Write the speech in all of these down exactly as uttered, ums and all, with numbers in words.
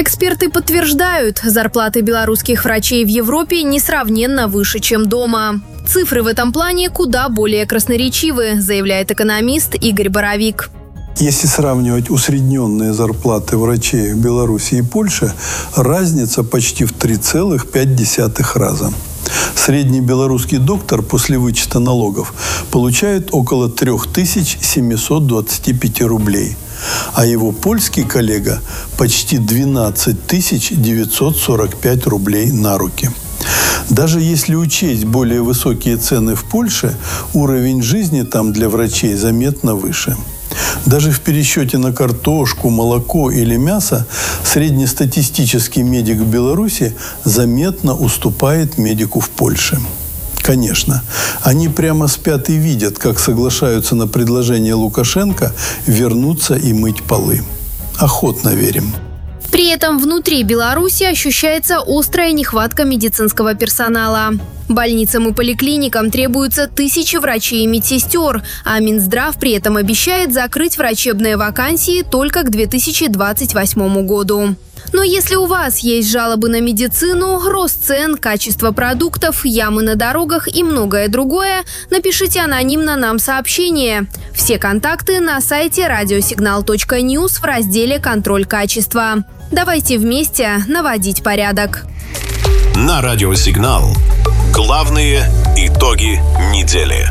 Эксперты подтверждают, зарплаты белорусских врачей в Европе несравненно выше, чем дома. Цифры в этом плане куда более красноречивы, заявляет экономист Игорь Боровик. Если сравнивать усредненные зарплаты врачей в Беларуси и Польше, разница почти в три целых пять десятых раза. Средний белорусский доктор после вычета налогов получает около три тысячи семьсот двадцать пять рублей, а его польский коллега почти двенадцать тысяч девятьсот сорок пять рублей на руки. Даже если учесть более высокие цены в Польше, уровень жизни там для врачей заметно выше. Даже в пересчете на картошку, молоко или мясо среднестатистический медик в Беларуси заметно уступает медику в Польше. Конечно, они прямо спят и видят, как соглашаются на предложение Лукашенко вернуться и мыть полы. Охотно верим. При этом внутри Беларуси ощущается острая нехватка медицинского персонала. Больницам и поликлиникам требуются тысячи врачей и медсестер, а Минздрав при этом обещает закрыть врачебные вакансии только к две тысячи двадцать восьмому году. Но если у вас есть жалобы на медицину, рост цен, качество продуктов, ямы на дорогах и многое другое, напишите анонимно нам сообщение. Все контакты на сайте радиосигнал точка ньюс в разделе «Контроль качества». Давайте вместе наводить порядок. На Радиосигнал. Главные итоги недели.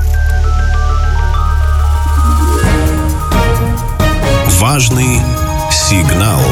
Важный сигнал.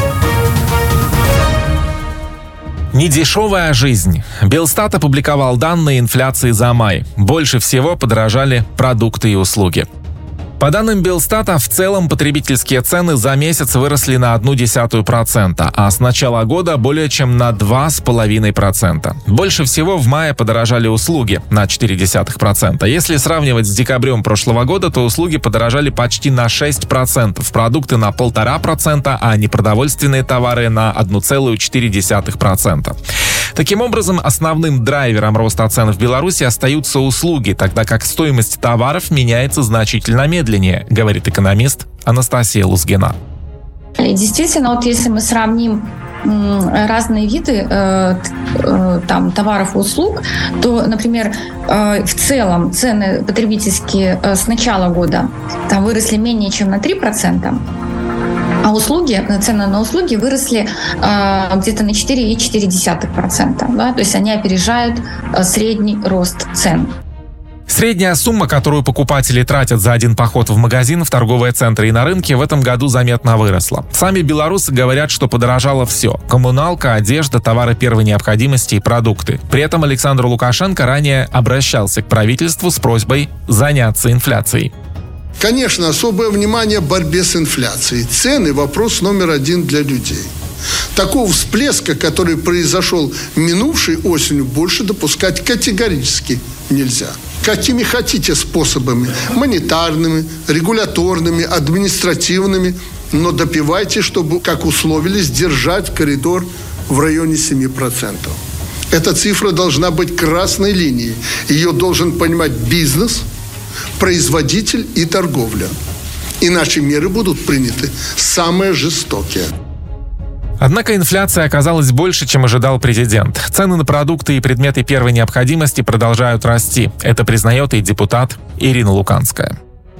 Недешевая жизнь. Белстат опубликовал данные инфляции за май. Больше всего подорожали продукты и услуги. По данным Белстата, в целом потребительские цены за месяц выросли на одну десятую процента, а с начала года более чем на два с половиной процента. Больше всего в мае подорожали услуги на четыре десятых процента. Если сравнивать с декабрем прошлого года, то услуги подорожали почти на шесть процентов, продукты на полтора процента, а непродовольственные товары на одну целую четыре десятых процента. Таким образом, основным драйвером роста цен в Беларуси остаются услуги, тогда как стоимость товаров меняется значительно медленнее, говорит экономист Анастасия Лузгина. Действительно, вот если мы сравним разные виды э, э, там, товаров и услуг, то, например, э, в целом цены потребительские э, с начала года там выросли менее чем на три процента, а услуги, цены на услуги выросли э, где-то на четыре целых четыре десятых процента. Да? То есть они опережают э, средний рост цен. Средняя сумма, которую покупатели тратят за один поход в магазин, в торговые центры и на рынке, в этом году заметно выросла. Сами белорусы говорят, что подорожало все – коммуналка, одежда, товары первой необходимости и продукты. При этом Александр Лукашенко ранее обращался к правительству с просьбой заняться инфляцией. Конечно, особое внимание борьбе с инфляцией. Цены – вопрос номер один для людей. Такого всплеска, который произошел минувшей осенью, больше допускать категорически нельзя. Какими хотите способами – монетарными, регуляторными, административными, но добивайте, чтобы, как условились, держать коридор в районе семи процентов. Эта цифра должна быть красной линией. Ее должен понимать бизнес, производитель и торговля. Иначе меры будут приняты самые жестокие. Однако инфляция оказалась больше, чем ожидал президент. Цены на продукты и предметы первой необходимости продолжают расти. Это признает и депутат Ирина Луканская.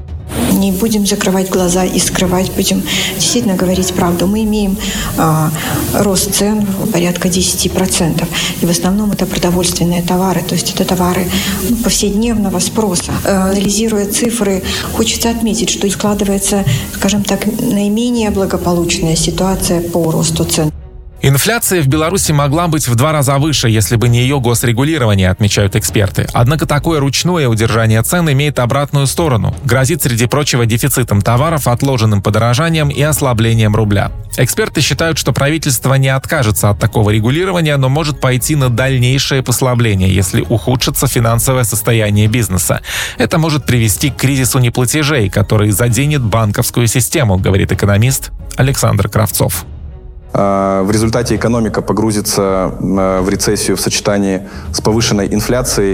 Не будем закрывать глаза и скрывать, будем действительно говорить правду. Мы имеем э, рост цен порядка десять процентов. И в основном это продовольственные товары, то есть это товары ну, повседневного спроса. Э, анализируя цифры, хочется отметить, что складывается, скажем так, наименее благополучная ситуация по росту цен. Инфляция в Беларуси могла быть в два раза выше, если бы не ее госрегулирование, отмечают эксперты. Однако такое ручное удержание цен имеет обратную сторону. Грозит, среди прочего, дефицитом товаров, отложенным подорожанием и ослаблением рубля. Эксперты считают, что правительство не откажется от такого регулирования, но может пойти на дальнейшее послабление, если ухудшится финансовое состояние бизнеса. Это может привести к кризису неплатежей, который заденет банковскую систему, говорит экономист Александр Кравцов. В результате экономика погрузится в рецессию в сочетании с повышенной инфляцией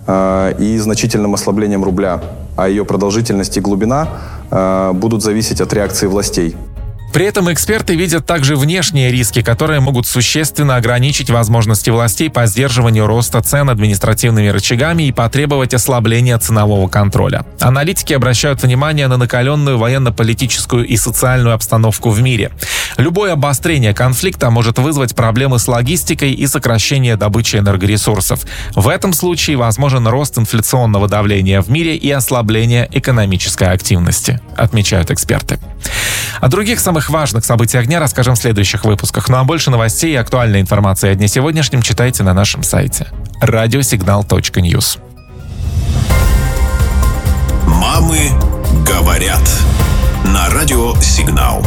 и значительным ослаблением рубля, а ее продолжительность и глубина будут зависеть от реакции властей. При этом эксперты видят также внешние риски, которые могут существенно ограничить возможности властей по сдерживанию роста цен административными рычагами и потребовать ослабления ценового контроля. Аналитики обращают внимание на накаленную военно-политическую и социальную обстановку в мире. Любое обострение конфликта может вызвать проблемы с логистикой и сокращение добычи энергоресурсов. В этом случае возможен рост инфляционного давления в мире и ослабление экономической активности, отмечают эксперты. О других самых важных событиях дня расскажем в следующих выпусках. Ну а больше новостей и актуальной информации о дне сегодняшнем читайте на нашем сайте радиосигнал точка ньюс. Мамы говорят на Радио Сигнал.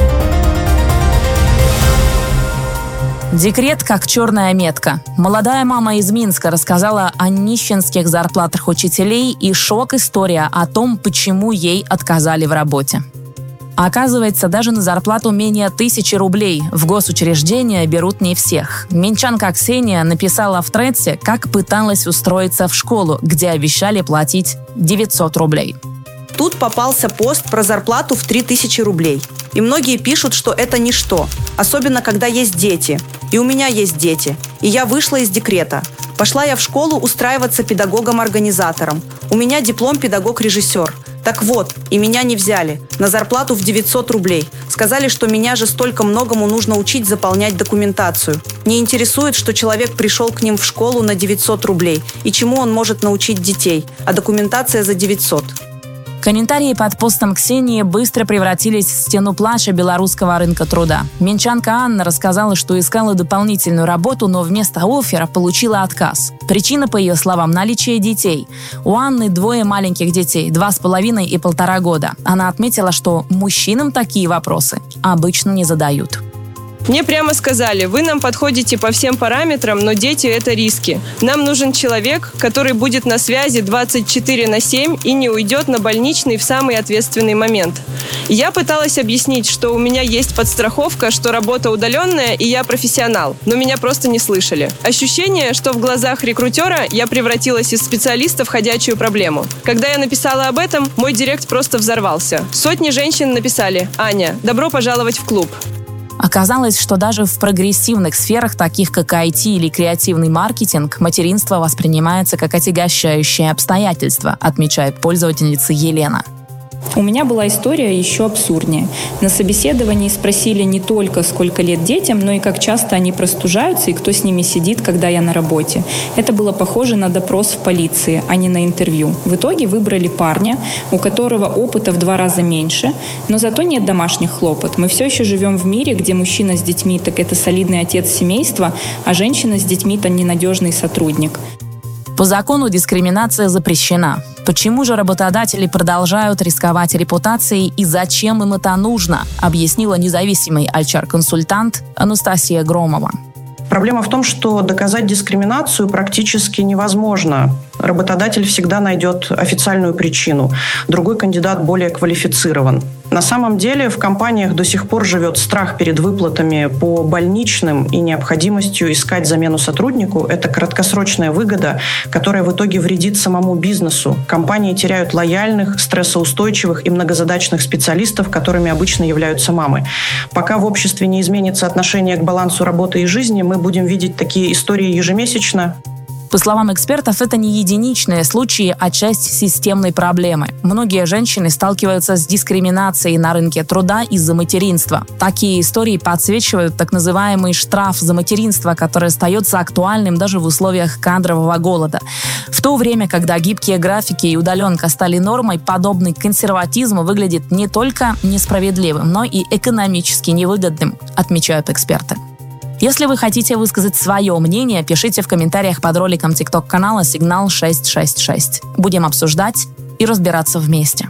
Декрет как черная метка. Молодая мама из Минска рассказала о нищенских зарплатах учителей и шок-история о том, почему ей отказали в работе. Оказывается, даже на зарплату менее тысячи рублей в госучреждения берут не всех. Минчанка Ксения написала в Тредсе, как пыталась устроиться в школу, где обещали платить девятьсот рублей. Тут попался пост про зарплату в три тысячи рублей. И многие пишут, что это ничто. Особенно, когда есть дети. И у меня есть дети. И я вышла из декрета. Пошла я в школу устраиваться педагогом-организатором. У меня диплом педагог-режиссер. Так вот, и меня не взяли. На зарплату в девятьсот рублей. Сказали, что меня же столько многому нужно учить заполнять документацию. Не интересует, что человек пришел к ним в школу на девятьсот рублей. И чему он может научить детей. А документация за девятьсот. Комментарии под постом Ксении быстро превратились в стену плача белорусского рынка труда. Минчанка Анна рассказала, что искала дополнительную работу, но вместо оффера получила отказ. Причина, по ее словам, наличие детей. У Анны двое маленьких детей, два с половиной и полтора года. Она отметила, что мужчинам такие вопросы обычно не задают. Мне прямо сказали, вы нам подходите по всем параметрам, но дети – это риски. Нам нужен человек, который будет на связи двадцать четыре на семь и не уйдет на больничный в самый ответственный момент. Я пыталась объяснить, что у меня есть подстраховка, что работа удаленная и я профессионал, но меня просто не слышали. Ощущение, что в глазах рекрутера я превратилась из специалиста в ходячую проблему. Когда я написала об этом, мой директ просто взорвался. Сотни женщин написали: «Аня, добро пожаловать в клуб». Оказалось, что даже в прогрессивных сферах, таких как ай ти или креативный маркетинг, материнство воспринимается как отягощающее обстоятельство, отмечает пользовательница Елена. У меня была история еще абсурднее. На собеседовании спросили не только, сколько лет детям, но и как часто они простужаются и кто с ними сидит, когда я на работе. Это было похоже на допрос в полиции, а не на интервью. В итоге выбрали парня, у которого опыта в два раза меньше, но зато нет домашних хлопот. Мы все еще живем в мире, где мужчина с детьми – так это солидный отец семейства, а женщина с детьми – то ненадежный сотрудник. По закону дискриминация запрещена. Почему же работодатели продолжают рисковать репутацией и зачем им это нужно, объяснила независимый эйч ар-консультант Анастасия Громова. Проблема в том, что доказать дискриминацию практически невозможно. Работодатель всегда найдет официальную причину. Другой кандидат более квалифицирован. На самом деле в компаниях до сих пор живет страх перед выплатами по больничным и необходимостью искать замену сотруднику. Это краткосрочная выгода, которая в итоге вредит самому бизнесу. Компании теряют лояльных, стрессоустойчивых и многозадачных специалистов, которыми обычно являются мамы. Пока в обществе не изменится отношение к балансу работы и жизни, мы будем видеть такие истории ежемесячно. По словам экспертов, это не единичные случаи, а часть системной проблемы. Многие женщины сталкиваются с дискриминацией на рынке труда из-за материнства. Такие истории подсвечивают так называемый штраф за материнство, который остается актуальным даже в условиях кадрового голода. В то время, когда гибкие графики и удаленка стали нормой, подобный консерватизм выглядит не только несправедливым, но и экономически невыгодным, отмечают эксперты. Если вы хотите высказать свое мнение, пишите в комментариях под роликом тикток-канала «Сигнал шесть шесть шесть». Будем обсуждать и разбираться вместе.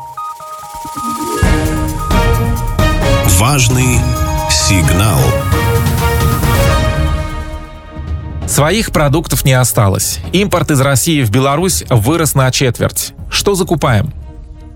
Важный сигнал. Своих продуктов не осталось. Импорт из России в Беларусь вырос на четверть. Что закупаем?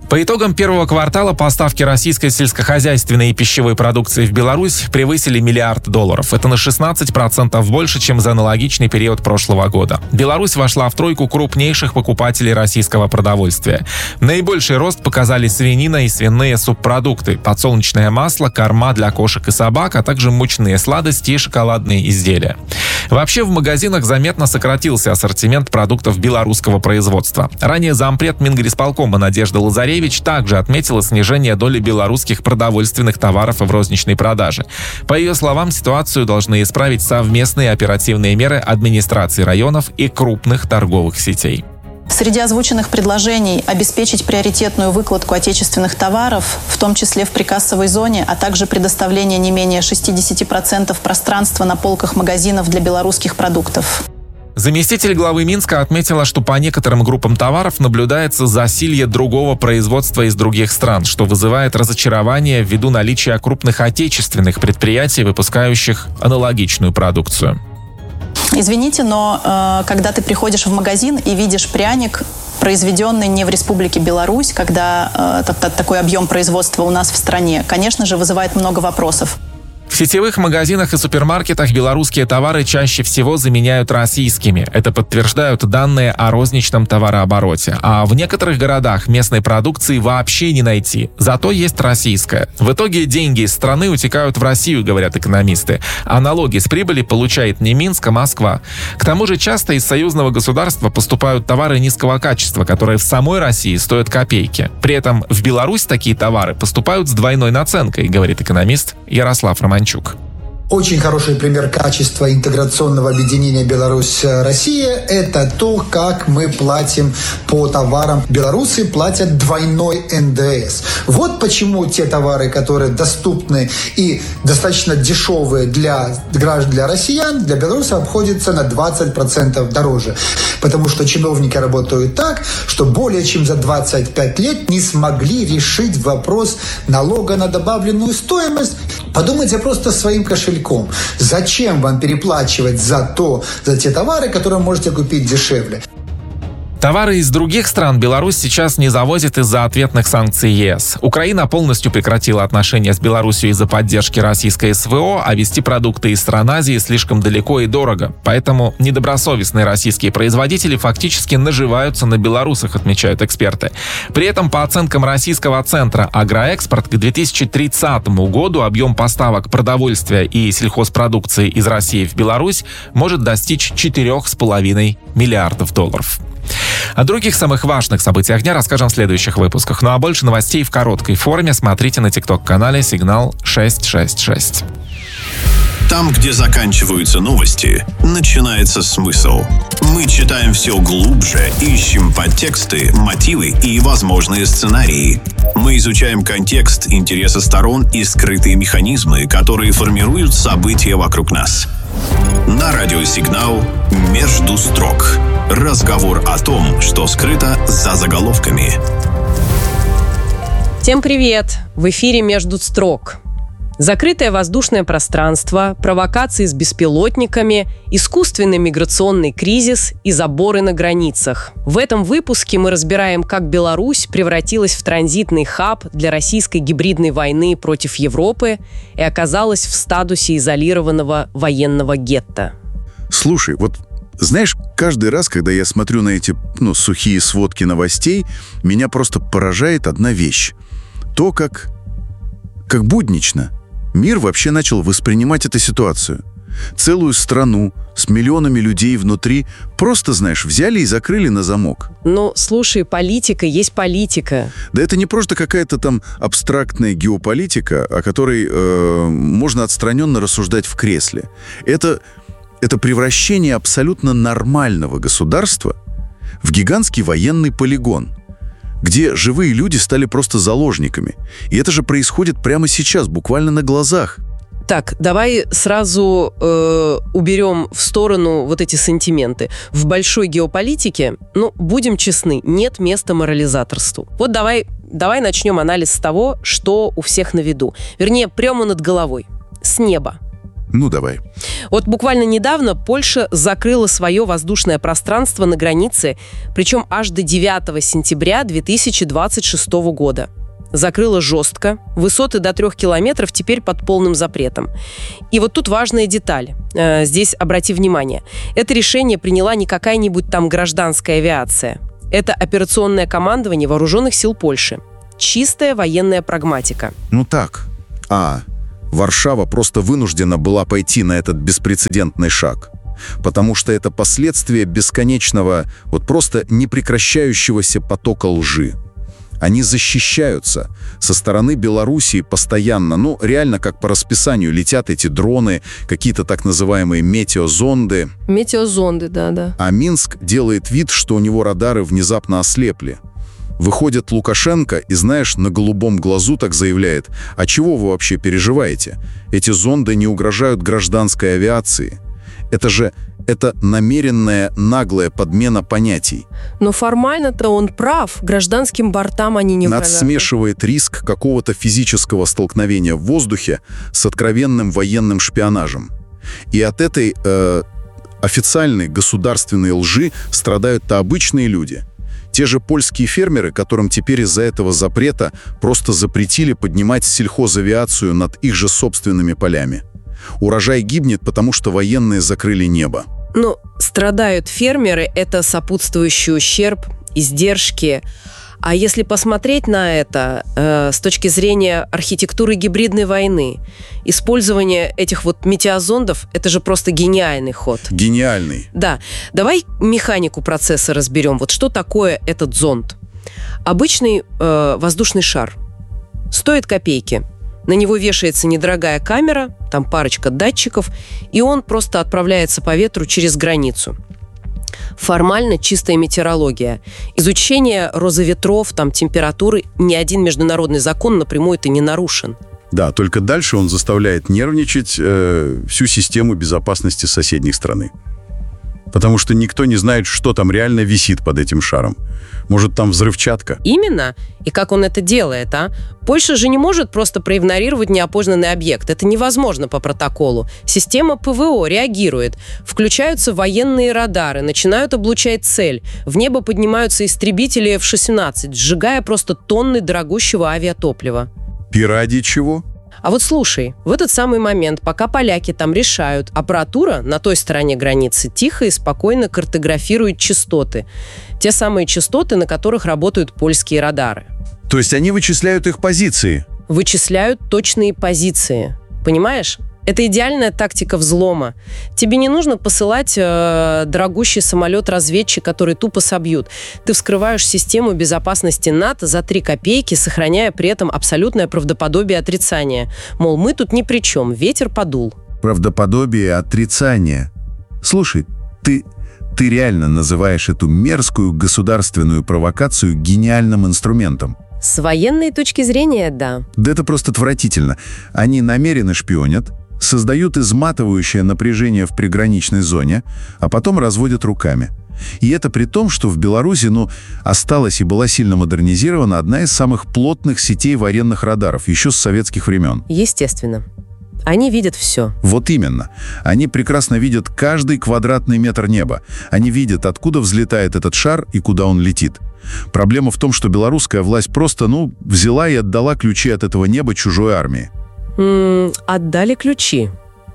По итогам первого квартала поставки российской сельскохозяйственной и пищевой продукции в Беларусь превысили миллиард долларов. Это на шестнадцать процентов больше, чем за аналогичный период прошлого года. Беларусь вошла в тройку крупнейших покупателей российского продовольствия. Наибольший рост показали свинина и свиные субпродукты, подсолнечное масло, корма для кошек и собак, а также мучные сладости и шоколадные изделия. Вообще в магазинах заметно сократился ассортимент продуктов белорусского производства. Ранее зампред Мингрисполкома Надежда Лазаревич также отметила снижение доли белорусских продовольственных товаров в розничной продаже. По ее словам, ситуацию должны исправить совместные оперативные меры администрации районов и крупных торговых сетей. Среди озвученных предложений обеспечить приоритетную выкладку отечественных товаров, в том числе в прикассовой зоне, а также предоставление не менее шестьдесят процентов пространства на полках магазинов для белорусских продуктов. Заместитель главы Минска отметила, что по некоторым группам товаров наблюдается засилье другого производства из других стран, что вызывает разочарование ввиду наличия крупных отечественных предприятий, выпускающих аналогичную продукцию. Извините, но э, когда ты приходишь в магазин и видишь пряник, произведенный не в Республике Беларусь, когда э, такой объем производства у нас в стране, конечно же, вызывает много вопросов. В сетевых магазинах и супермаркетах белорусские товары чаще всего заменяют российскими. Это подтверждают данные о розничном товарообороте. А в некоторых городах местной продукции вообще не найти. Зато есть российская. В итоге деньги из страны утекают в Россию, говорят экономисты. А налоги с прибыли получает не Минск, а Москва. К тому же часто из союзного государства поступают товары низкого качества, которые в самой России стоят копейки. При этом в Беларусь такие товары поступают с двойной наценкой, говорит экономист Ярослав Романчук. Очень хороший пример качества интеграционного объединения Беларусь-Россия – это то, как мы платим по товарам. Белорусы платят двойной эн дэ эс. Вот почему те товары, которые доступны и достаточно дешевые для граждан, для россиян, для белорусов обходятся на двадцать процентов дороже. Потому что чиновники работают так, что более чем за двадцать пять лет не смогли решить вопрос налога на добавленную стоимость. Подумайте просто своим кошельком. Зачем вам переплачивать за то, за те товары, которые можете купить дешевле? Товары из других стран Беларусь сейчас не завозит из-за ответных санкций е эс. Украина полностью прекратила отношения с Беларусью из-за поддержки российской эс вэ о, а везти продукты из стран Азии слишком далеко и дорого. Поэтому недобросовестные российские производители фактически наживаются на белорусах, отмечают эксперты. При этом, по оценкам российского центра «Агроэкспорт», к две тысячи тридцатому году объем поставок продовольствия и сельхозпродукции из России в Беларусь может достичь четырёх с половиной миллиардов долларов. О других самых важных событиях дня расскажем в следующих выпусках. Ну а больше новостей в короткой форме смотрите на тикток-канале «Сигнал шестьсот шестьдесят шесть». Там, где заканчиваются новости, начинается смысл. Мы читаем все глубже, ищем подтексты, мотивы и возможные сценарии. Мы изучаем контекст, интересы сторон и скрытые механизмы, которые формируют события вокруг нас. На радио «Сигнал» «Между строк». Разговор о том, что скрыто за заголовками. Всем привет! В эфире «Между строк». Закрытое воздушное пространство, провокации с беспилотниками, искусственный миграционный кризис и заборы на границах. В этом выпуске мы разбираем, как Беларусь превратилась в транзитный хаб для российской гибридной войны против Европы и оказалась в статусе изолированного военного гетто. Слушай, вот знаешь, каждый раз, когда я смотрю на эти ну, сухие сводки новостей, меня просто поражает одна вещь. То, как, как буднично мир вообще начал воспринимать эту ситуацию. Целую страну с миллионами людей внутри просто, знаешь, взяли и закрыли на замок. Ну, слушай, политика есть политика. Да это не просто какая-то там абстрактная геополитика, о которой э, можно отстраненно рассуждать в кресле. Это, это превращение абсолютно нормального государства в гигантский военный полигон, где живые люди стали просто заложниками. И это же происходит прямо сейчас, буквально на глазах. Так, давай сразу э, уберем в сторону вот эти сантименты. В большой геополитике, ну, будем честны, нет места морализаторству. Вот давай, давай начнем анализ с того, что у всех на виду. Вернее, прямо над головой, с неба. Ну, давай. Вот буквально недавно Польша закрыла свое воздушное пространство на границе, причем аж до девятого сентября две тысячи двадцать шестого года. Закрыла жестко, высоты до трех километров теперь под полным запретом. И вот тут важная деталь. Здесь обрати внимание. Это решение приняла не какая-нибудь там гражданская авиация. Это операционное командование Вооруженных сил Польши. Чистая военная прагматика. Ну так. А, Варшава просто вынуждена была пойти на этот беспрецедентный шаг. Потому что это последствие бесконечного, вот просто непрекращающегося потока лжи. Они защищаются. Со стороны Белоруссии постоянно, ну, реально как по расписанию летят эти дроны, какие-то так называемые метеозонды. Метеозонды, да-да. А Минск делает вид, что у него радары внезапно ослепли. Выходит Лукашенко и, знаешь, на голубом глазу так заявляет: «А чего вы вообще переживаете? Эти зонды не угрожают гражданской авиации». Это же это намеренная наглая подмена понятий. Но формально-то он прав. Гражданским бортам они не угрожают. Над смешивает риск какого-то физического столкновения в воздухе с откровенным военным шпионажем. И от этой э, официальной государственной лжи страдают-то обычные люди. Те же польские фермеры, которым теперь из-за этого запрета просто запретили поднимать сельхозавиацию над их же собственными полями. Урожай гибнет, потому что военные закрыли небо. Ну, страдают фермеры, это сопутствующий ущерб, издержки. А если посмотреть на это э, с точки зрения архитектуры гибридной войны, использование этих вот метеозондов – это же просто гениальный ход. Гениальный. Да. Давай механику процесса разберем. Вот что такое этот зонд? Обычный э, воздушный шар. Стоит копейки. На него вешается недорогая камера, там парочка датчиков, и он просто отправляется по ветру через границу. Формально чистая метеорология. Изучение розоветров, там, температуры, ни один международный закон напрямую это не нарушен. Да, только дальше он заставляет нервничать э, всю систему безопасности соседней страны. Потому что никто не знает, что там реально висит под этим шаром. Может, там взрывчатка? Именно. И как он это делает, а? Польша же не может просто проигнорировать неопознанный объект. Это невозможно по протоколу. Система ПВО реагирует. Включаются военные радары, начинают облучать цель. В небо поднимаются истребители эф шестнадцать, сжигая просто тонны дорогущего авиатоплива. И ради чего? А вот слушай, в этот самый момент, пока поляки там решают, аппаратура на той стороне границы тихо и спокойно картографирует частоты. Те самые частоты, на которых работают польские радары. То есть они вычисляют их позиции? Вычисляют точные позиции. Понимаешь? Это идеальная тактика взлома. Тебе не нужно посылать э, дорогущий самолет-разведчик, который тупо собьют. Ты вскрываешь систему безопасности НАТО за три копейки, сохраняя при этом абсолютное правдоподобие отрицания. Мол, мы тут ни при чем, ветер подул. Правдоподобие отрицания. Слушай, ты, ты реально называешь эту мерзкую государственную провокацию гениальным инструментом? С военной точки зрения, да. Да это просто отвратительно. Они намеренно шпионят, создают изматывающее напряжение в приграничной зоне, а потом разводят руками. И это при том, что в Беларуси, ну, осталась и была сильно модернизирована одна из самых плотных сетей военных радаров еще с советских времен. Естественно. Они видят все. Вот именно. Они прекрасно видят каждый квадратный метр неба. Они видят, откуда взлетает этот шар и куда он летит. Проблема в том, что белорусская власть просто, ну, взяла и отдала ключи от этого неба чужой армии. М-м, отдали ключи.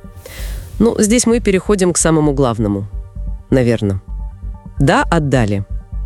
Ну, здесь мы переходим к самому главному, наверное. Да, отдали.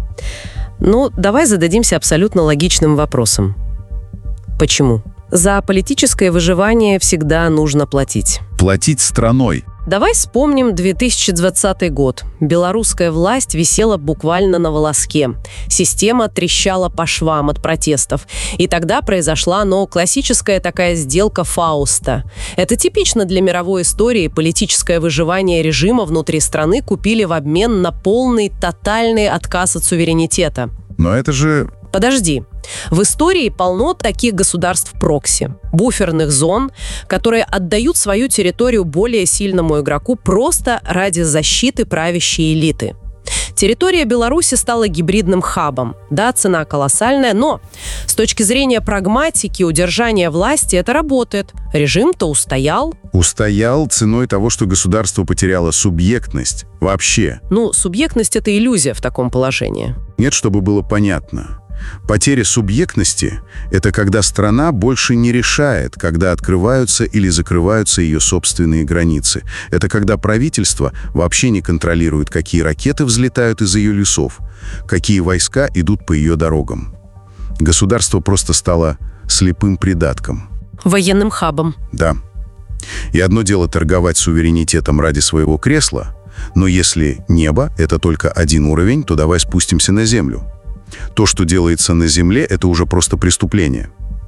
Ну, давай зададимся абсолютно логичным вопросом. Почему? За политическое выживание всегда нужно платить. Платить страной. Давай вспомним две тысячи двадцатый год. Белорусская власть висела буквально на волоске. Система трещала по швам от протестов. И тогда произошла, ну, классическая такая сделка Фауста. Это типично для мировой истории. Политическое выживание режима внутри страны купили в обмен на полный, тотальный отказ от суверенитета. Но это же... Подожди. В истории полно таких государств-прокси, буферных зон, которые отдают свою территорию более сильному игроку просто ради защиты правящей элиты. Территория Беларуси стала гибридным хабом. Да, цена колоссальная, но с точки зрения прагматики, удержания власти это работает. Режим-то устоял. Устоял ценой того, что государство потеряло субъектность вообще. Ну, субъектность – это иллюзия в таком положении. Нет, чтобы было понятно. Потеря субъектности – это когда страна больше не решает, когда открываются или закрываются ее собственные границы. Это когда правительство вообще не контролирует, какие ракеты взлетают из ее лесов, какие войска идут по ее дорогам. Государство просто стало слепым придатком. Военным хабом. Да. И одно дело торговать суверенитетом ради своего кресла, но если небо – это только один уровень, то давай спустимся на землю. То, что делается на земле, это уже просто преступление.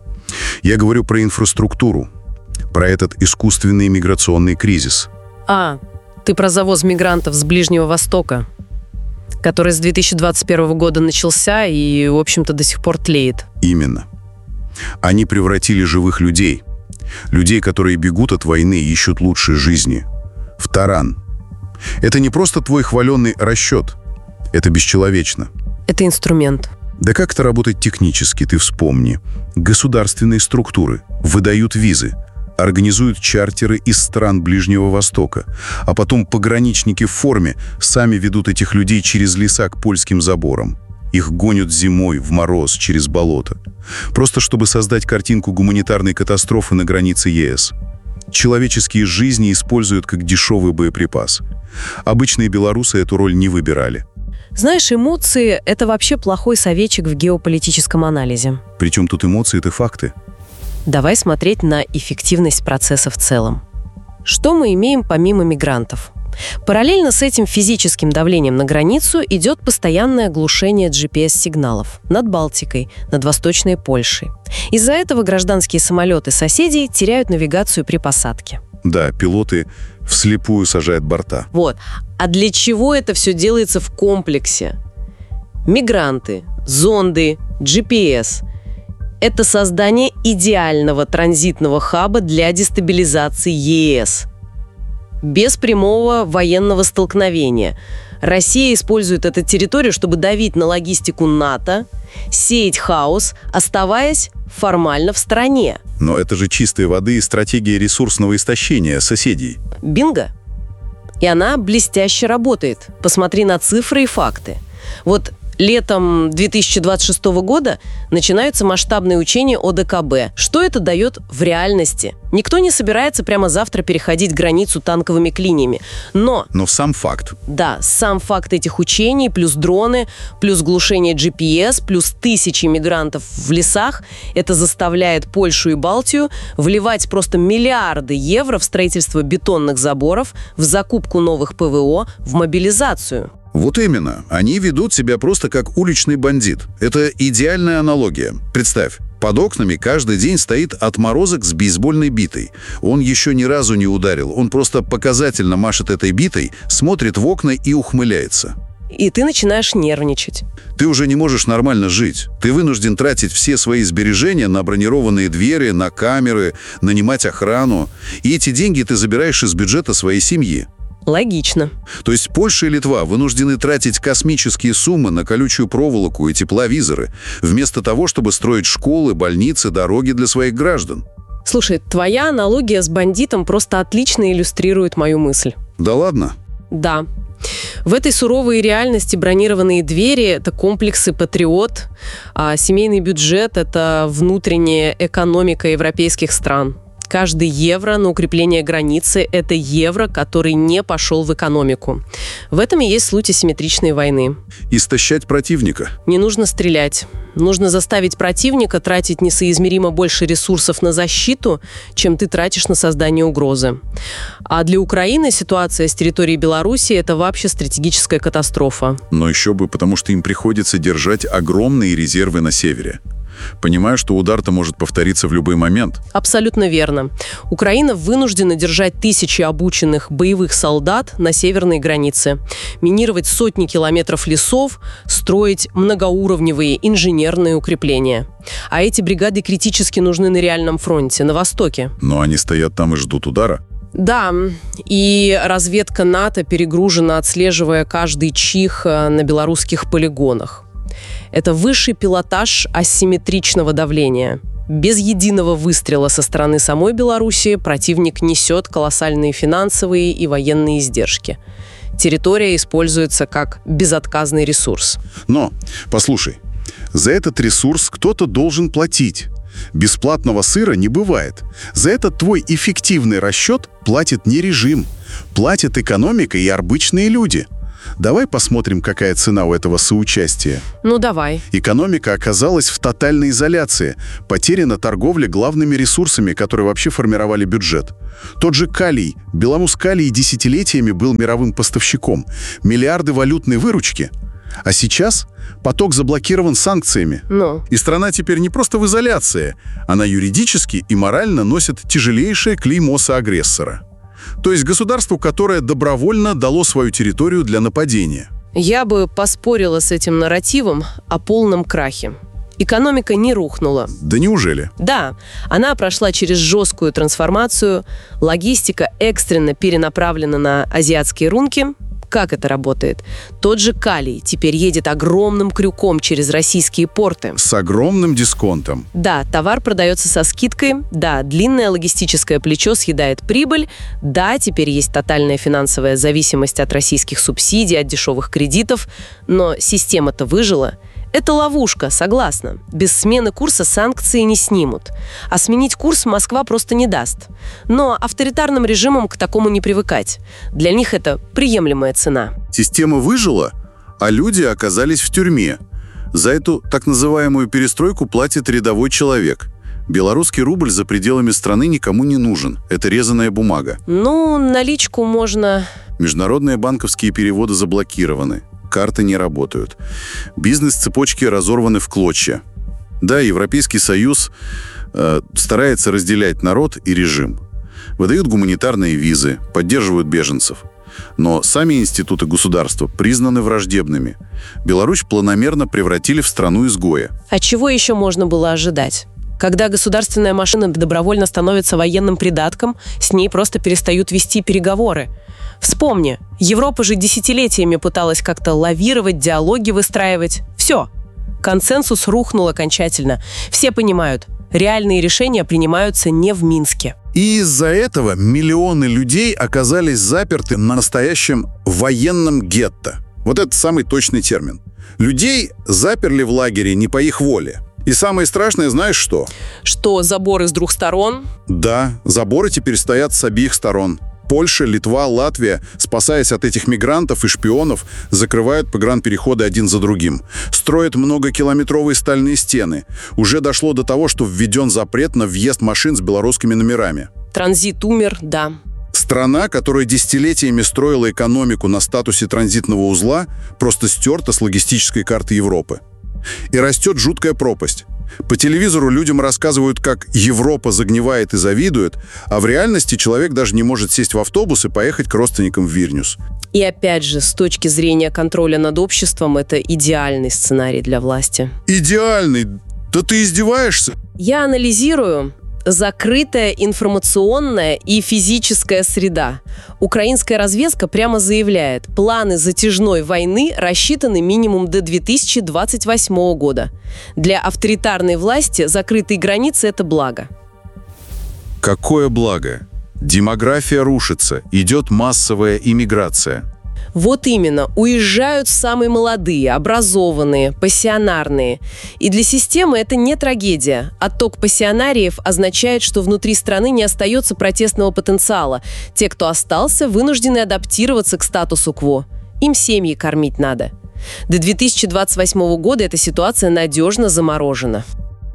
Я говорю про инфраструктуру, про этот искусственный миграционный кризис. А, ты про завоз мигрантов с Ближнего Востока, который с две тысячи двадцать первого года начался и, в общем-то, до сих пор тлеет. Именно. Они превратили живых людей, людей, которые бегут от войны и ищут лучшей жизни, в таран. Это не просто твой хваленный расчет. Это бесчеловечно. Это инструмент. Да как это работает технически, ты вспомни. Государственные структуры выдают визы, организуют чартеры из стран Ближнего Востока, а потом пограничники в форме сами ведут этих людей через леса к польским заборам. Их гонят зимой в мороз через болото. Просто чтобы создать картинку гуманитарной катастрофы на границе ЕС. Человеческие жизни используют как дешевый боеприпас. Обычные белорусы эту роль не выбирали. Знаешь, эмоции – это вообще плохой советчик в геополитическом анализе. Причем тут эмоции – это факты. Давай смотреть на эффективность процесса в целом. Что мы имеем помимо мигрантов? Параллельно с этим физическим давлением на границу идет постоянное глушение джи пи эс-сигналов над Балтикой, над Восточной Польшей. Из-за этого гражданские самолеты соседей теряют навигацию при посадке. Да, пилоты вслепую сажают борта. Вот. А для чего это все делается в комплексе? Мигранты, зонды, джи пи эс – это создание идеального транзитного хаба для дестабилизации ЕС. Без прямого военного столкновения. Россия использует эту территорию, чтобы давить на логистику НАТО, сеять хаос, оставаясь формально в стороне. Но это же чистой воды стратегия ресурсного истощения соседей. Бинго. И она блестяще работает. Посмотри на цифры и факты. Вот летом две тысячи двадцать шестого года начинаются масштабные учения о дэ ка бэ. Что это дает в реальности? Никто не собирается прямо завтра переходить границу танковыми клиньями. Но... Но сам факт. Да, сам факт этих учений, плюс дроны, плюс глушение джи пи эс, плюс тысячи мигрантов в лесах, это заставляет Польшу и Балтию вливать просто миллиарды евро в строительство бетонных заборов, в закупку новых пэ вэ о, в мобилизацию. Вот именно. Они ведут себя просто как уличный бандит. Это идеальная аналогия. Представь, под окнами каждый день стоит отморозок с бейсбольной битой. Он еще ни разу не ударил. Он просто показательно машет этой битой, смотрит в окна и ухмыляется. И ты начинаешь нервничать. Ты уже не можешь нормально жить. Ты вынужден тратить все свои сбережения на бронированные двери, на камеры, нанимать охрану. И эти деньги ты забираешь из бюджета своей семьи. Логично. То есть Польша и Литва вынуждены тратить космические суммы на колючую проволоку и тепловизоры, вместо того, чтобы строить школы, больницы, дороги для своих граждан. Слушай, твоя аналогия с бандитом просто отлично иллюстрирует мою мысль. Да ладно? Да. В этой суровой реальности бронированные двери – это комплексы «Патриот», а семейный бюджет – это внутренняя экономика европейских стран. Каждый евро на укрепление границы – это евро, который не пошел в экономику. В этом и есть суть асимметричной войны. Истощать противника. Не нужно стрелять. Нужно заставить противника тратить несоизмеримо больше ресурсов на защиту, чем ты тратишь на создание угрозы. А для Украины ситуация с территорией Беларуси – это вообще стратегическая катастрофа. Но еще бы, потому что им приходится держать огромные резервы на севере. Понимаю, что удар-то может повториться в любой момент. Абсолютно верно. Украина вынуждена держать тысячи обученных боевых солдат на северной границе, минировать сотни километров лесов, строить многоуровневые инженерные укрепления. А эти бригады критически нужны на реальном фронте, на Востоке. Но они стоят там и ждут удара. Да, и разведка НАТО перегружена, отслеживая каждый чих на белорусских полигонах. Это высший пилотаж асимметричного давления. Без единого выстрела со стороны самой Беларуси противник несет колоссальные финансовые и военные издержки. Территория используется как безотказный ресурс. Но, послушай, за этот ресурс кто-то должен платить. Бесплатного сыра не бывает. За этот твой эффективный расчет платит не режим. Платят экономика и обычные люди. Давай посмотрим, какая цена у этого соучастия. Ну, давай. Экономика оказалась в тотальной изоляции. Потеряна торговля главными ресурсами, которые вообще формировали бюджет. Тот же калий. Беломус калий десятилетиями был мировым поставщиком. Миллиарды валютной выручки. А сейчас поток заблокирован санкциями. Ну. И страна теперь не просто в изоляции. Она юридически и морально носит тяжелейшее клеймо соагрессора. То есть государству, которое добровольно дало свою территорию для нападения. Я бы поспорила с этим нарративом о полном крахе. Экономика не рухнула. Да неужели? Да, она прошла через жесткую трансформацию, логистика экстренно перенаправлена на азиатские рынки. Как это работает? Тот же калий теперь едет огромным крюком через российские порты. С огромным дисконтом. Да, товар продается со скидкой. Да, длинное логистическое плечо съедает прибыль. Да, теперь есть тотальная финансовая зависимость от российских субсидий, от дешевых кредитов. Но система-то выжила. Это ловушка, согласна. Без смены курса санкции не снимут. А сменить курс Москва просто не даст. Но авторитарным режимам к такому не привыкать. Для них это приемлемая цена. Система выжила, а люди оказались в тюрьме. За эту так называемую перестройку платит рядовой человек. Белорусский рубль за пределами страны никому не нужен. Это резаная бумага. Ну, наличку можно... Международные банковские переводы заблокированы. Карты не работают. Бизнес-цепочки разорваны в клочья. Да, Европейский Союз э, старается разделять народ и режим. Выдают гуманитарные визы, поддерживают беженцев. Но сами институты государства признаны враждебными. Беларусь планомерно превратили в страну-изгоя. А чего еще можно было ожидать? Когда государственная машина добровольно становится военным придатком, с ней просто перестают вести переговоры. Вспомни, Европа же десятилетиями пыталась как-то лавировать, диалоги выстраивать. Все. Консенсус рухнул окончательно. Все понимают, реальные решения принимаются не в Минске. И из-за этого миллионы людей оказались заперты на настоящем военном гетто. Вот это самый точный термин. Людей заперли в лагере не по их воле. И самое страшное, знаешь что? Что, заборы с двух сторон? Да, заборы теперь стоят с обеих сторон. Польша, Литва, Латвия, спасаясь от этих мигрантов и шпионов, закрывают погранпереходы один за другим. Строят многокилометровые стальные стены. Уже дошло до того, что введен запрет на въезд машин с белорусскими номерами. Транзит умер, да. Страна, которая десятилетиями строила экономику на статусе транзитного узла, просто стерта с логистической карты Европы. И растет жуткая пропасть. По телевизору людям рассказывают, как Европа загнивает и завидует, а в реальности человек даже не может сесть в автобус и поехать к родственникам в Вильнюс. И опять же, с точки зрения контроля над обществом, это идеальный сценарий для власти. Идеальный? Да ты издеваешься? Я анализирую. Закрытая информационная и физическая среда. Украинская разведка прямо заявляет, планы затяжной войны рассчитаны минимум до две тысячи двадцать восьмого года. Для авторитарной власти закрытые границы – это благо. Какое благо? Демография рушится, идет массовая иммиграция. Вот именно, уезжают самые молодые, образованные, пассионарные. И для системы это не трагедия. Отток пассионариев означает, что внутри страны не остается протестного потенциала. Те, кто остался, вынуждены адаптироваться к статусу кво. Им семьи кормить надо. До две тысячи двадцать восьмого года эта ситуация надежно заморожена.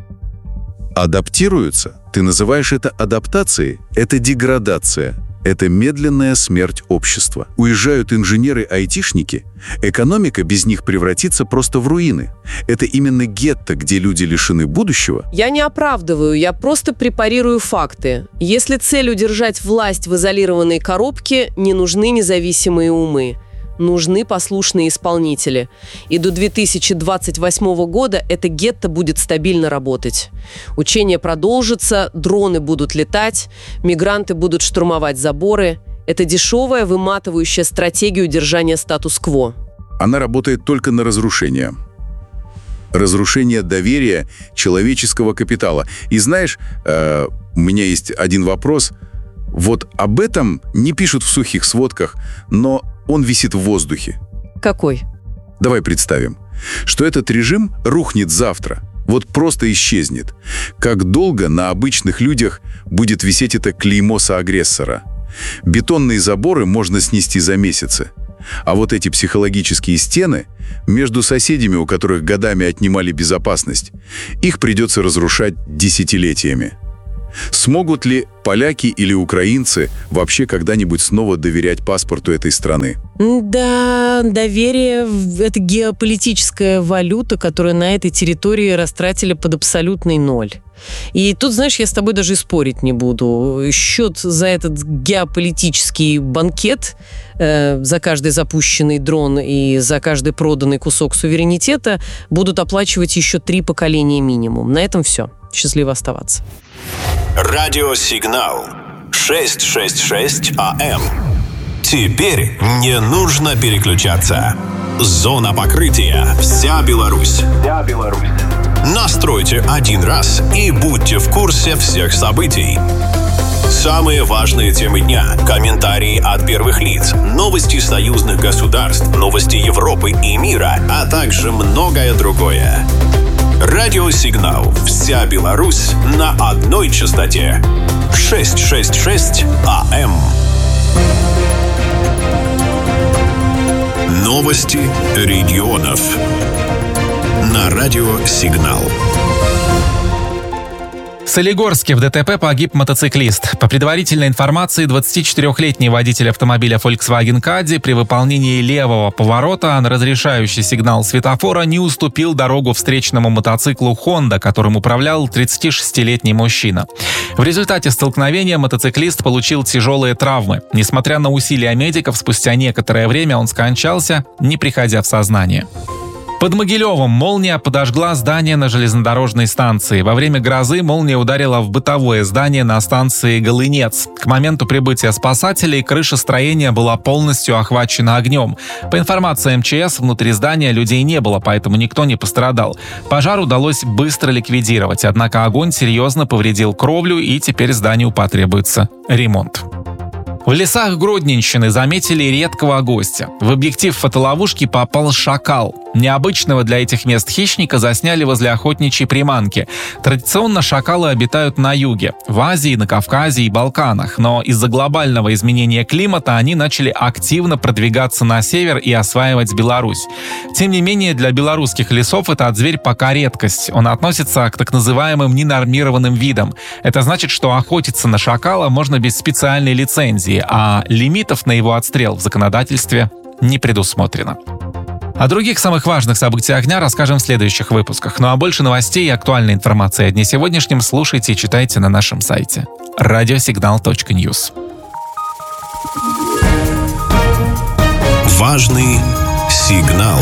Адаптируются? Ты называешь это адаптацией? Это деградация. Это медленная смерть общества. Уезжают инженеры-айтишники, экономика без них превратится просто в руины. Это именно гетто, где люди лишены будущего. Я не оправдываю, я просто препарирую факты. Если цель удержать власть в изолированной коробке, не нужны независимые умы. нужны послушные исполнители. И до две тысячи двадцать восьмого года это гетто будет стабильно работать. Учения продолжатся, дроны будут летать, мигранты будут штурмовать заборы. Это дешевая, выматывающая стратегия удержания статус-кво. Она работает только на разрушение. Разрушение доверия человеческого капитала. И знаешь, э, у меня есть один вопрос. Вот об этом не пишут в сухих сводках, но он висит в воздухе. Какой? Давай представим, что этот режим рухнет завтра. Вот просто исчезнет. Как долго на обычных людях будет висеть это клеймо соагрессора? Бетонные заборы можно снести за месяцы. А вот эти психологические стены между соседями, у которых годами отнимали безопасность, их придется разрушать десятилетиями. Смогут ли поляки или украинцы вообще когда-нибудь снова доверять паспорту этой страны? Да, доверие – это геополитическая валюта, которую на этой территории растратили под абсолютный ноль. И тут, знаешь, я с тобой даже и спорить не буду. Счет за этот геополитический банкет, э, за каждый запущенный дрон и за каждый проданный кусок суверенитета будут оплачивать еще три поколения минимум. На этом все. Счастливо оставаться. Радиосигнал шестьсот шестьдесят шесть АМ. Теперь не нужно переключаться. Зона покрытия. Вся Беларусь. Вся Беларусь. Настройте один раз и будьте в курсе всех событий. Самые важные темы дня, комментарии от первых лиц, новости союзных государств, новости Европы и мира, а также многое другое. Радиосигнал «Вся Беларусь» на одной частоте. шестьсот шестьдесят шесть АМ. Новости регионов на радиосигнал. В Солигорске в ДТП погиб мотоциклист. По предварительной информации, двадцатичетырёхлетний водитель автомобиля Volkswagen Caddy при выполнении левого поворота на разрешающий сигнал светофора не уступил дорогу встречному мотоциклу Honda, которым управлял тридцатишестилетний мужчина. В результате столкновения мотоциклист получил тяжелые травмы. Несмотря на усилия медиков, спустя некоторое время он скончался, не приходя в сознание. Под Могилевом молния подожгла здание на железнодорожной станции. Во время грозы молния ударила в бытовое здание на станции Голынец. К моменту прибытия спасателей крыша строения была полностью охвачена огнем. По информации эм че эс, внутри здания людей не было, поэтому никто не пострадал. Пожар удалось быстро ликвидировать, однако огонь серьезно повредил кровлю, и теперь зданию потребуется ремонт. В лесах Гродненщины заметили редкого гостя. В объектив фотоловушки попал шакал. Необычного для этих мест хищника засняли возле охотничьей приманки. Традиционно шакалы обитают на юге, в Азии, на Кавказе и Балканах. Но из-за глобального изменения климата они начали активно продвигаться на север и осваивать Беларусь. Тем не менее, для белорусских лесов этот зверь пока редкость. Он относится к так называемым ненормированным видам. Это значит, что охотиться на шакала можно без специальной лицензии, а лимитов на его отстрел в законодательстве не предусмотрено. О других самых важных событиях дня расскажем в следующих выпусках. Ну а больше новостей и актуальной информации о дне сегодняшнем слушайте и читайте на нашем сайте радиосигнал точка ньюс. Важный сигнал.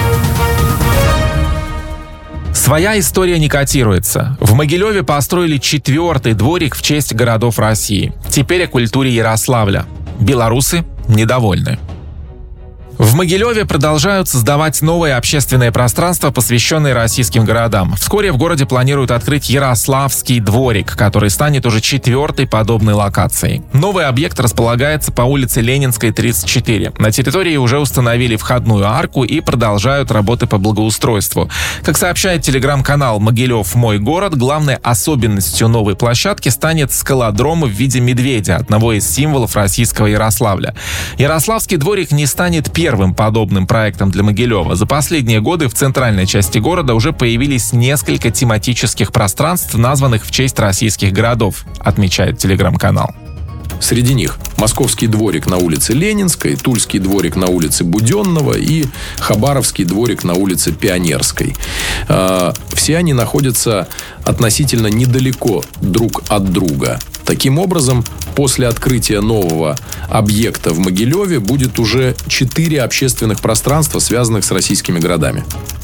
Своя история не котируется. В Могилеве построили четвертый дворик в честь городов России. Теперь о культуре Ярославля. Белорусы недовольны. В Могилеве продолжают создавать новые общественные пространства, посвященные российским городам. Вскоре в городе планируют открыть Ярославский дворик, который станет уже четвертой подобной локацией. Новый объект располагается по улице Ленинской, тридцать четыре. На территории уже установили входную арку и продолжают работы по благоустройству. Как сообщает телеграм-канал «Могилев. Мой город», главной особенностью новой площадки станет скалодром в виде медведя, одного из символов российского Ярославля. Ярославский дворик не станет первым первым подобным проектом для Могилева. За последние годы в центральной части города уже появились несколько тематических пространств, названных в честь российских городов, отмечает телеграм-канал. Среди них Московский дворик на улице Ленинской, Тульский дворик на улице Буденного и Хабаровский дворик на улице Пионерской. Все они находятся относительно недалеко друг от друга. Таким образом, после открытия нового объекта в Могилеве будет уже четыре общественных пространства, связанных с российскими городами.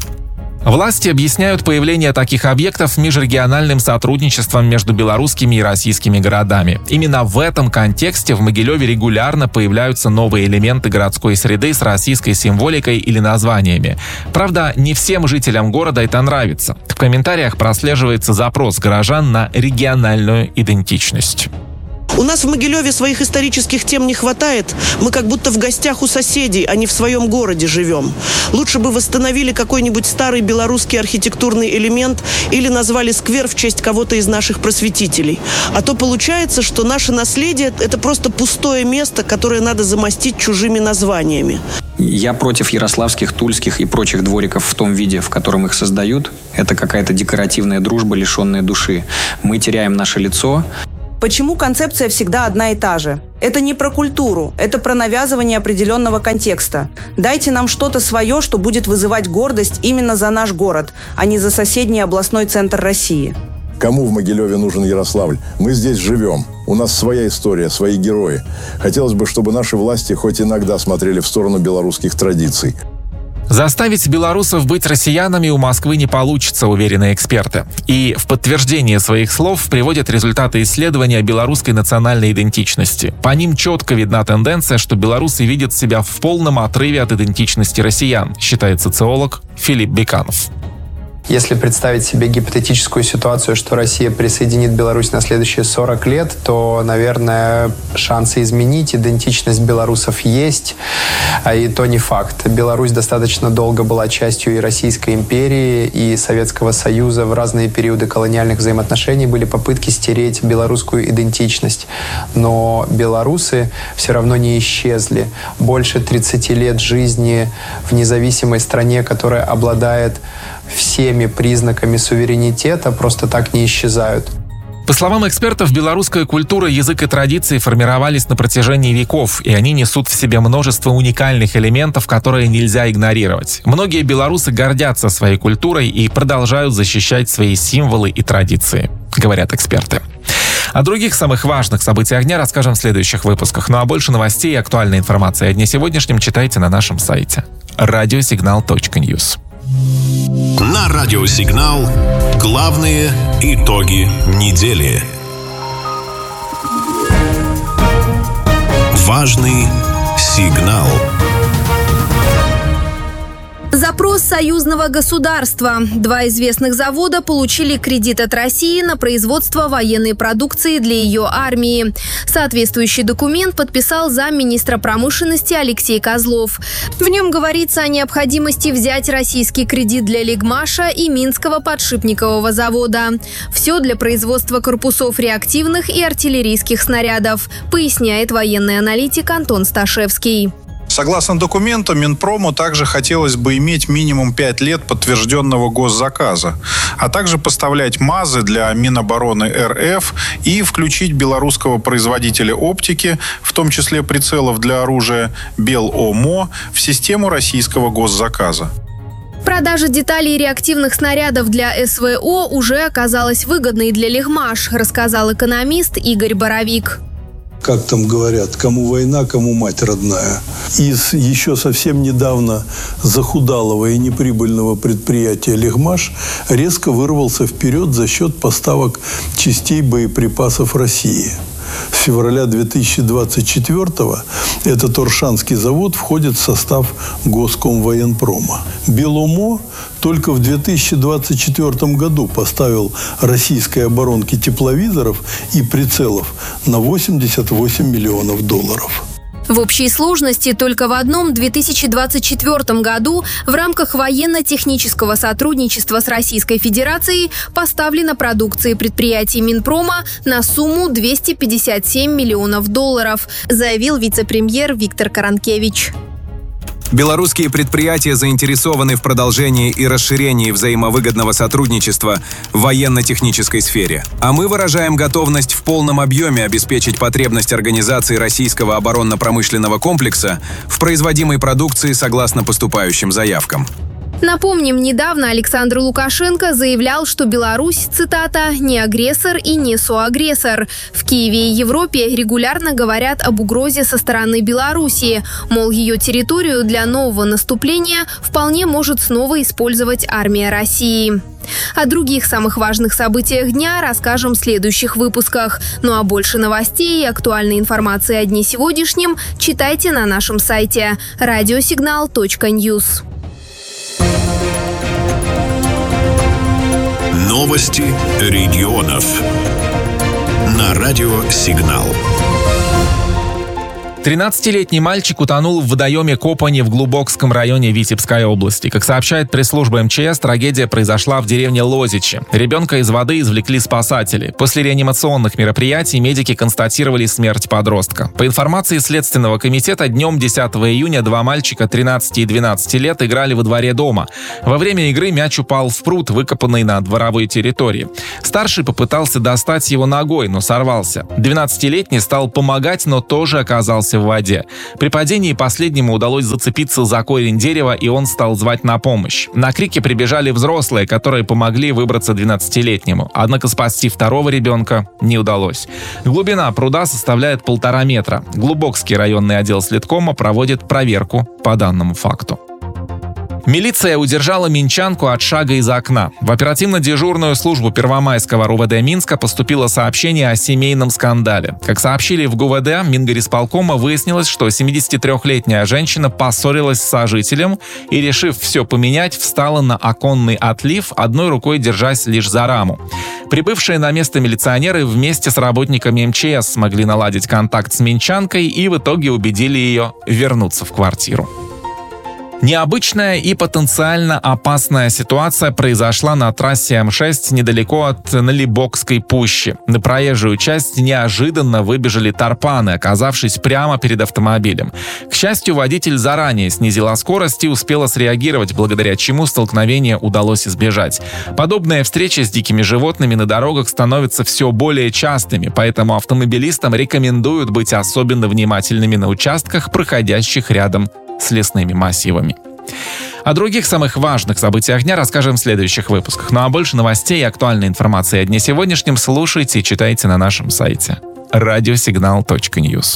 Власти объясняют появление таких объектов межрегиональным сотрудничеством между белорусскими и российскими городами. Именно в этом контексте в Могилеве регулярно появляются новые элементы городской среды с российской символикой или названиями. Правда, не всем жителям города это нравится. В комментариях прослеживается запрос горожан на региональную идентичность. У нас в Могилеве своих исторических тем не хватает. Мы как будто в гостях у соседей, а не в своем городе живем. Лучше бы восстановили какой-нибудь старый белорусский архитектурный элемент или назвали сквер в честь кого-то из наших просветителей. А то получается, что наше наследие – это просто пустое место, которое надо замостить чужими названиями. Я против ярославских, тульских и прочих двориков в том виде, в котором их создают. Это какая-то декоративная дружба, лишенная души. Мы теряем наше лицо. Почему концепция всегда одна и та же? Это не про культуру, это про навязывание определенного контекста. Дайте нам что-то свое, что будет вызывать гордость именно за наш город, а не за соседний областной центр России. Кому в Могилеве нужен Ярославль? Мы здесь живем. У нас своя история, свои герои. Хотелось бы, чтобы наши власти хоть иногда смотрели в сторону белорусских традиций. Заставить белорусов быть россиянами у Москвы не получится, уверены эксперты. И в подтверждение своих слов приводят результаты исследования белорусской национальной идентичности. По ним четко видна тенденция, что белорусы видят себя в полном отрыве от идентичности россиян, считает социолог Филипп Беканов. Если представить себе гипотетическую ситуацию, что Россия присоединит Беларусь на следующие сорок лет, то, наверное, шансы изменить идентичность белорусов есть, а и то не факт. Беларусь достаточно долго была частью и Российской империи, и Советского Союза. В разные периоды колониальных взаимоотношений были попытки стереть белорусскую идентичность. Но белорусы все равно не исчезли. Больше тридцати лет жизни в независимой стране, которая обладает всеми признаками суверенитета, просто так не исчезают. По словам экспертов, белорусская культура, язык и традиции формировались на протяжении веков, и они несут в себе множество уникальных элементов, которые нельзя игнорировать. Многие белорусы гордятся своей культурой и продолжают защищать свои символы и традиции, говорят эксперты. О других самых важных событиях дня расскажем в следующих выпусках. Ну а больше новостей и актуальной информации о дне сегодняшнем читайте на нашем сайте радиосигнал точка ньюс. На Радиосигнал главные итоги недели. Важный сигнал. Запрос союзного государства. Два известных завода получили кредит от России на производство военной продукции для ее армии. Соответствующий документ подписал замминистра промышленности Алексей Козлов. В нем говорится о необходимости взять российский кредит для Лигмаша и Минского подшипникового завода. Все для производства корпусов реактивных и артиллерийских снарядов, поясняет военный аналитик Антон Сташевский. Согласно документу, Минпрому также хотелось бы иметь минимум пять лет подтвержденного госзаказа, а также поставлять МАЗы для Минобороны РФ и включить белорусского производителя оптики, в том числе прицелов для оружия Беломо, в систему российского госзаказа. Продажа деталей реактивных снарядов для СВО уже оказалась выгодной для Лигмаш, рассказал экономист Игорь Боровик. Как там говорят, кому война, кому мать родная. Из еще совсем недавно захудалого и неприбыльного предприятия «Лигмаш» резко вырвался вперед за счет поставок частей боеприпасов России. С февраля две тысячи двадцать четвёртого этот Оршанский завод входит в состав Госкомвоенпрома. Беломо только в две тысячи двадцать четвёртом году поставил российской оборонке тепловизоров и прицелов на восемьдесят восемь миллионов долларов. В общей сложности только в одном две тысячи двадцать четвёртом году в рамках военно-технического сотрудничества с Российской Федерацией поставлена продукция предприятий Минпрома на сумму двести пятьдесят семь миллионов долларов, заявил вице-премьер Виктор Каранкевич. Белорусские предприятия заинтересованы в продолжении и расширении взаимовыгодного сотрудничества в военно-технической сфере. А мы выражаем готовность в полном объеме обеспечить потребность организации российского оборонно-промышленного комплекса в производимой продукции согласно поступающим заявкам. Напомним, недавно Александр Лукашенко заявлял, что Беларусь, цитата, «не агрессор и не соагрессор». В Киеве и Европе регулярно говорят об угрозе со стороны Белоруссии. Мол, ее территорию для нового наступления вполне может снова использовать армия России. О других самых важных событиях дня расскажем в следующих выпусках. Ну а больше новостей и актуальной информации о дне сегодняшнем читайте на нашем сайте радиосигнал точка ньюс. Новости регионов на радио «Сигнал». тринадцатилетний мальчик утонул в водоеме Копани в Глубокском районе Витебской области. Как сообщает пресс-служба эм че эс, трагедия произошла в деревне Лозичи. Ребенка из воды извлекли спасатели. После реанимационных мероприятий медики констатировали смерть подростка. По информации Следственного комитета, днем десятого июня два мальчика тринадцати и двенадцати лет играли во дворе дома. Во время игры мяч упал в пруд, выкопанный на дворовой территории. Старший попытался достать его ногой, но сорвался. двенадцатилетний стал помогать, но тоже оказался в воде. При падении последнему удалось зацепиться за корень дерева, и он стал звать на помощь. На крики прибежали взрослые, которые помогли выбраться двенадцатилетнему. Однако спасти второго ребенка не удалось. Глубина пруда составляет полтора метра. Глубокский районный отдел следкома проводит проверку по данному факту. Милиция удержала минчанку от шага из окна. В оперативно-дежурную службу Первомайского РУВД Минска поступило сообщение о семейном скандале. Как сообщили в ГУВД Мингорисполкома, выяснилось, что семидесятитрёхлетняя женщина поссорилась с сожителем и, решив все поменять, встала на оконный отлив, одной рукой держась лишь за раму. Прибывшие на место милиционеры вместе с работниками эм че эс смогли наладить контакт с минчанкой и в итоге убедили ее вернуться в квартиру. Необычная и потенциально опасная ситуация произошла на трассе эм шесть недалеко от Налибокской пущи. На проезжую часть неожиданно выбежали тарпаны, оказавшись прямо перед автомобилем. К счастью, водитель заранее снизила скорость и успела среагировать, благодаря чему столкновение удалось избежать. Подобные встречи с дикими животными на дорогах становятся все более частыми, поэтому автомобилистам рекомендуют быть особенно внимательными на участках, проходящих рядом с лесными массивами. О других самых важных событиях дня расскажем в следующих выпусках. Ну а больше новостей и актуальной информации о дне сегодняшнем слушайте и читайте на нашем сайте радиосигнал точка ньюс.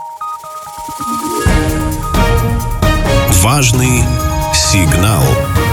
Важный сигнал.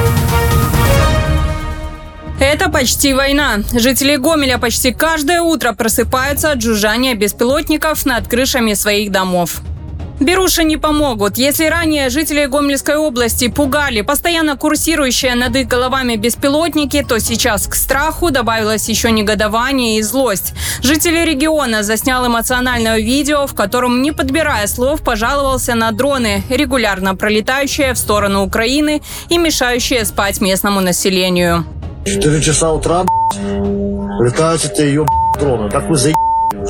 Это почти война. Жители Гомеля почти каждое утро просыпаются от жужжания беспилотников над крышами своих домов. Беруши не помогут. Если ранее жителей Гомельской области пугали постоянно курсирующие над их головами беспилотники, то сейчас к страху добавилось еще негодование и злость. Житель региона заснял эмоциональное видео, в котором, не подбирая слов, пожаловался на дроны, регулярно пролетающие в сторону Украины и мешающие спать местному населению. Четыре часа утра, летают эти ее дроны. Так вы заебали.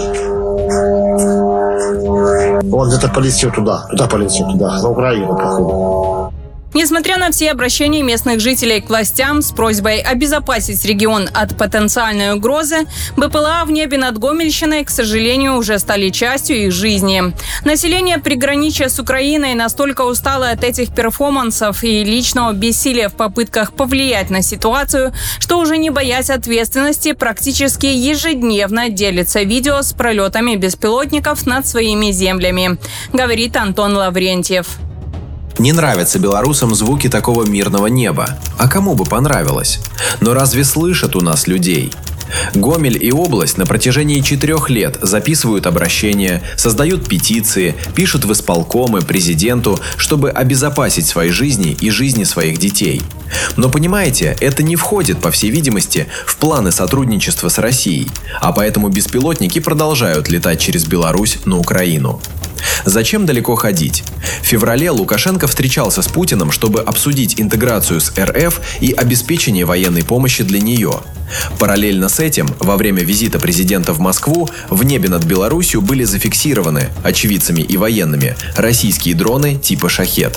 Он где-то полетел туда, туда полетел, туда, на Украину, походу. Несмотря на все обращения местных жителей к властям с просьбой обезопасить регион от потенциальной угрозы, БПЛА в небе над Гомельщиной, к сожалению, уже стали частью их жизни. Население приграничья с Украиной настолько устало от этих перформансов и личного бессилия в попытках повлиять на ситуацию, что уже не боясь ответственности, практически ежедневно делится видео с пролетами беспилотников над своими землями, говорит Антон Лаврентьев. Не нравятся белорусам звуки такого мирного неба. А кому бы понравилось? Но разве слышат у нас людей? Гомель и область на протяжении четырех лет записывают обращения, создают петиции, пишут в исполкомы, президенту, чтобы обезопасить свои жизни и жизни своих детей. Но понимаете, это не входит, по всей видимости, в планы сотрудничества с Россией, а поэтому беспилотники продолжают летать через Беларусь на Украину. Зачем далеко ходить? В феврале Лукашенко встречался с Путиным, чтобы обсудить интеграцию с эр эф и обеспечение военной помощи для нее. Параллельно с этим, во время визита президента в Москву, в небе над Беларусью были зафиксированы очевидцами и военными российские дроны типа «Шахед».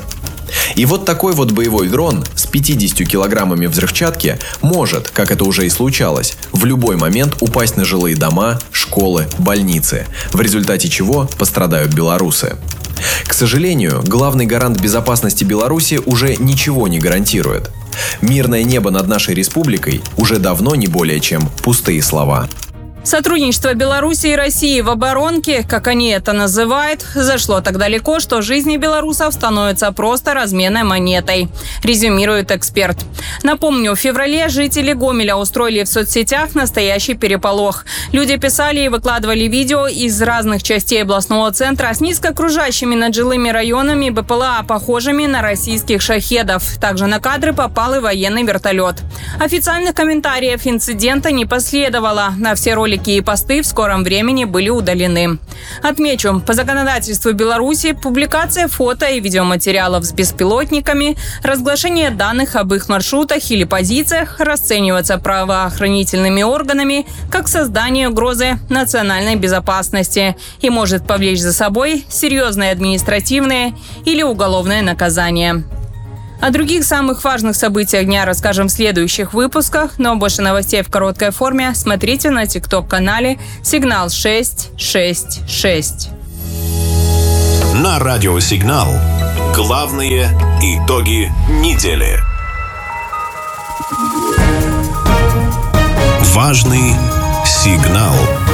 И вот такой вот боевой дрон с пятьюдесятью килограммами взрывчатки может, как это уже и случалось, в любой момент упасть на жилые дома, школы, больницы, в результате чего пострадают белорусы. К сожалению, главный гарант безопасности Беларуси уже ничего не гарантирует. Мирное небо над нашей республикой уже давно не более чем пустые слова. Сотрудничество Беларуси и России в оборонке, как они это называют, зашло так далеко, что жизни белорусов становятся просто разменной монетой, резюмирует эксперт. Напомню, в феврале жители Гомеля устроили в соцсетях настоящий переполох. Люди писали и выкладывали видео из разных частей областного центра с низкокружащими над жилыми районами БПЛА, похожими на российских шахедов. Также на кадры попал и военный вертолет. Официальных комментариев инцидента не последовало. На все ролики и посты в скором времени были удалены. Отмечу, по законодательству Беларуси публикация фото и видеоматериалов с беспилотниками, разглашение данных об их маршрутах или позициях расцениваться правоохранительными органами как создание угрозы национальной безопасности и может повлечь за собой серьезное административное или уголовное наказание. О других самых важных событиях дня расскажем в следующих выпусках, но больше новостей в короткой форме смотрите на тикток-канале «Сигнал шесть шесть шесть». На радио «Сигнал» главные итоги недели. Важный сигнал.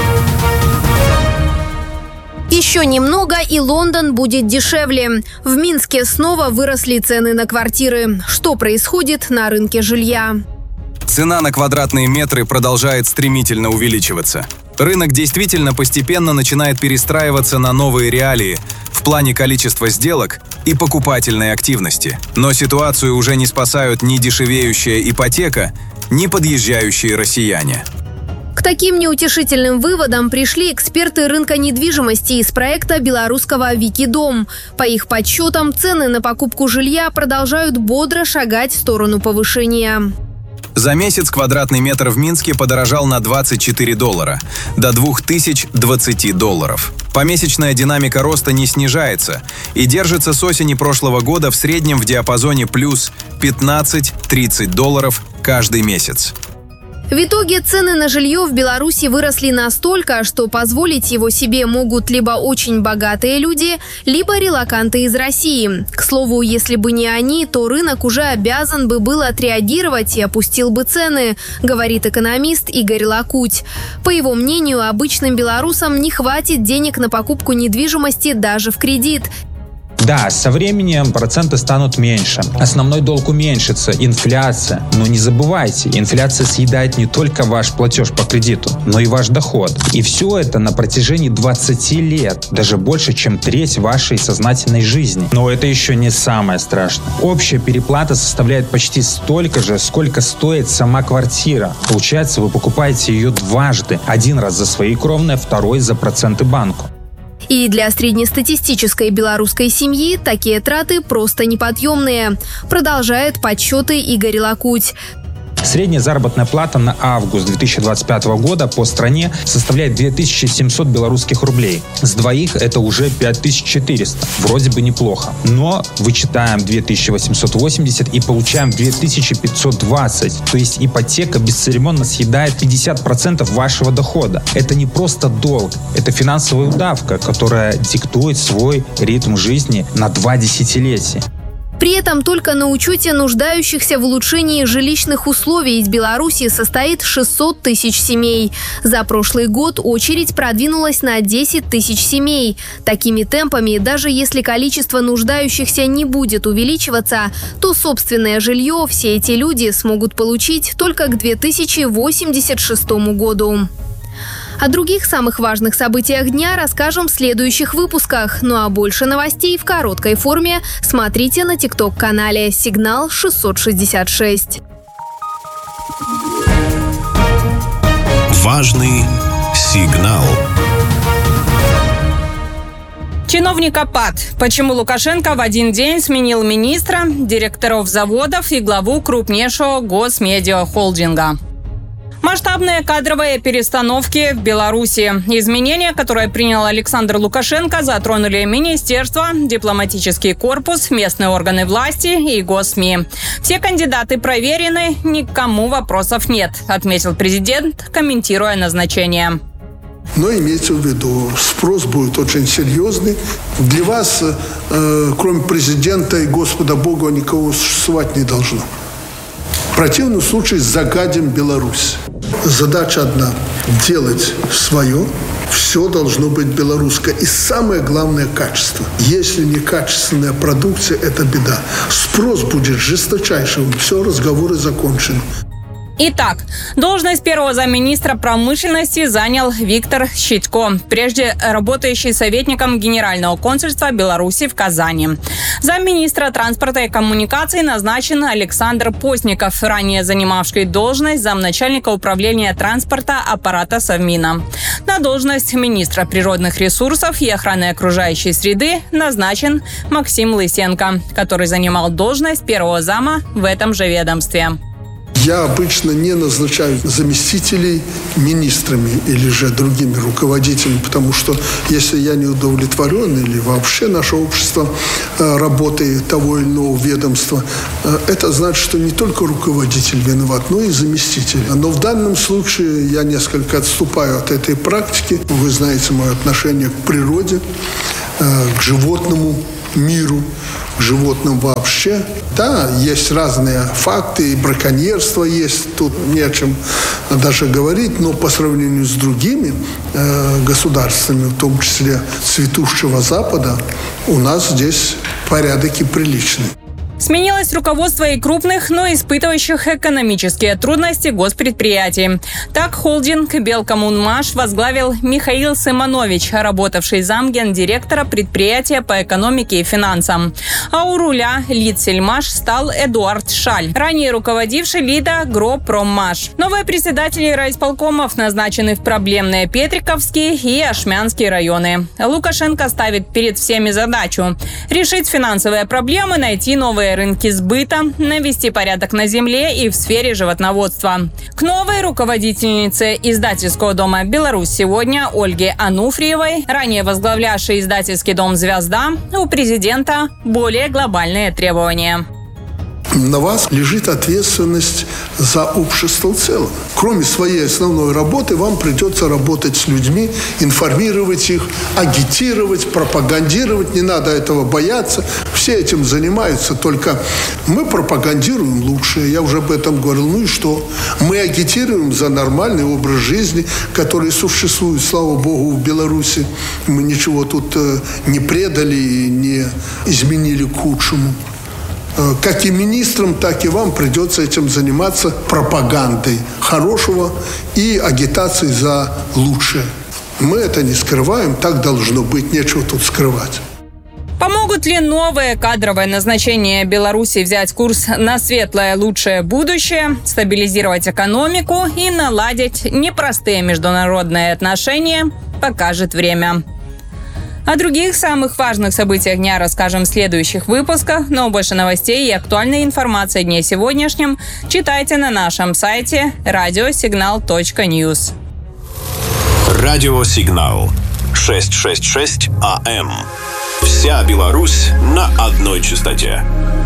Еще немного, и Лондон будет дешевле. В Минске снова выросли цены на квартиры. Что происходит на рынке жилья? Цена на квадратные метры продолжает стремительно увеличиваться. Рынок действительно постепенно начинает перестраиваться на новые реалии в плане количества сделок и покупательной активности. Но ситуацию уже не спасают ни дешевеющая ипотека, ни подъезжающие россияне. К таким неутешительным выводам пришли эксперты рынка недвижимости из проекта белорусского «Викидом». По их подсчетам, цены на покупку жилья продолжают бодро шагать в сторону повышения. За месяц квадратный метр в Минске подорожал на двадцать четыре доллара, до две тысячи двадцать долларов. Помесячная динамика роста не снижается и держится с осени прошлого года в среднем в диапазоне плюс пятнадцать-тридцать долларов каждый месяц. В итоге цены на жилье в Беларуси выросли настолько, что позволить его себе могут либо очень богатые люди, либо релоканты из России. К слову, если бы не они, то рынок уже обязан бы был отреагировать и опустил бы цены, говорит экономист Игорь Лакуть. По его мнению, обычным белорусам не хватит денег на покупку недвижимости даже в кредит. Да, со временем проценты станут меньше, основной долг уменьшится, инфляция. Но не забывайте, инфляция съедает не только ваш платеж по кредиту, но и ваш доход. И все это на протяжении двадцати лет, даже больше, чем треть вашей сознательной жизни. Но это еще не самое страшное. Общая переплата составляет почти столько же, сколько стоит сама квартира. Получается, вы покупаете ее дважды. Один раз за свои кровные, второй за проценты банку. И для среднестатистической белорусской семьи такие траты просто неподъемные, продолжает подсчеты Игорь Лакуть. Средняя заработная плата на август две тысячи двадцать пятого года по стране составляет две тысячи семьсот белорусских рублей. С двоих это уже пять тысяч четыреста. Вроде бы неплохо. Но вычитаем две тысячи восемьсот восемьдесят и получаем две тысячи пятьсот двадцать. То есть ипотека бесцеремонно съедает пятьдесят процентов вашего дохода. Это не просто долг, это финансовая удавка, которая диктует свой ритм жизни на два десятилетия. При этом только на учете нуждающихся в улучшении жилищных условий из Беларуси состоит шестьсот тысяч семей. За прошлый год очередь продвинулась на десять тысяч семей. Такими темпами, даже если количество нуждающихся не будет увеличиваться, то собственное жилье все эти люди смогут получить только к две тысячи восемьдесят шестому году. О других самых важных событиях дня расскажем в следующих выпусках. Ну а больше новостей в короткой форме смотрите на тикток-канале «Сигнал шестьсот шестьдесят шесть». Важный сигнал. Чиновник ОПАТ. Почему Лукашенко в один день сменил министра, директоров заводов и главу крупнейшего госмедиахолдинга? Масштабные кадровые перестановки в Беларуси. Изменения, которые принял Александр Лукашенко, затронули министерство, дипломатический корпус, местные органы власти и госсми. Все кандидаты проверены, никому вопросов нет, отметил президент, комментируя назначение. Но имейте в виду, спрос будет очень серьезный. Для вас, э, кроме президента и Господа Бога, никого существовать не должно. В противном случае загадим Беларусь. Задача одна – делать свое. Все должно быть белорусское. И самое главное – качество. Если не качественная продукция – это беда. Спрос будет жесточайшим. Все, разговоры закончены. Итак, должность первого замминистра промышленности занял Виктор Щитько, прежде работающий советником Генерального консульства Беларуси в Казани. Замминистра транспорта и коммуникаций назначен Александр Постников, ранее занимавший должность замначальника управления транспорта аппарата Совмина. На должность министра природных ресурсов и охраны окружающей среды назначен Максим Лысенко, который занимал должность первого зама в этом же ведомстве. Я обычно не назначаю заместителей министрами или же другими руководителями, потому что если я не удовлетворен или вообще наше общество работой того или иного ведомства, это значит, что не только руководитель виноват, но и заместитель. Но в данном случае я несколько отступаю от этой практики. Вы знаете мое отношение к природе, к животному миру, к животным вообще. Да, есть разные факты, и браконьерство есть, тут не о чем даже говорить, но по сравнению с другими э, государствами, в том числе цветущего Запада, у нас здесь порядок и приличный. Сменилось руководство и крупных, но испытывающих экономические трудности госпредприятий. Так, холдинг «Белкоммунмаш» возглавил Михаил Симонович, работавший замгендиректора предприятия по экономике и финансам. А у руля Лидсельмаш стал Эдуард Шаль, ранее руководивший Лида Гропроммаш. Новые председатели райисполкомов назначены в проблемные Петриковские и Ашмянские районы. Лукашенко ставит перед всеми задачу – решить финансовые проблемы, найти новые рынки сбыта, навести порядок на земле и в сфере животноводства. К новой руководительнице издательского дома «Беларусь сегодня» Ольге Ануфриевой, ранее возглавлявшей издательский дом «Звезда», у президента более глобальные требования. На вас лежит ответственность за общество в целом. Кроме своей основной работы, вам придется работать с людьми, информировать их, агитировать, пропагандировать. Не надо этого бояться. Все этим занимаются. Только мы пропагандируем лучшее. Я уже об этом говорил. Ну и что? Мы агитируем за нормальный образ жизни, который существует, слава богу, в Беларуси. Мы ничего тут не предали и не изменили к худшему. Как и министрам, так и вам придется этим заниматься пропагандой хорошего и агитацией за лучшее. Мы это не скрываем, так должно быть, нечего тут скрывать. Помогут ли новые кадровые назначения Беларуси взять курс на светлое, лучшее будущее, стабилизировать экономику и наладить непростые международные отношения, покажет время. О других самых важных событиях дня расскажем в следующих выпусках, но больше новостей и актуальной информации о дне сегодняшнем читайте на нашем сайте радиосигнал точка ньюс. Радиосигнал шестьсот шестьдесят шесть АМ. Вся Беларусь на одной частоте.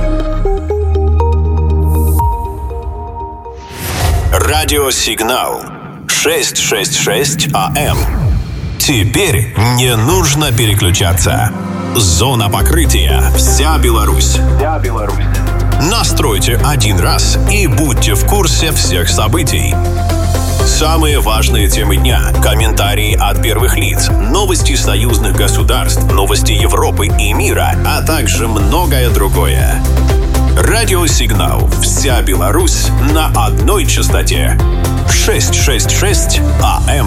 Радиосигнал шестьсот шестьдесят шесть АМ. Теперь не нужно переключаться. Зона покрытия. Вся Беларусь. Вся Беларусь. Настройте один раз и будьте в курсе всех событий. Самые важные темы дня, комментарии от первых лиц, новости союзных государств, новости Европы и мира, а также многое другое. Радиосигнал «Вся Беларусь» на одной частоте. шестьсот шестьдесят шесть АМ.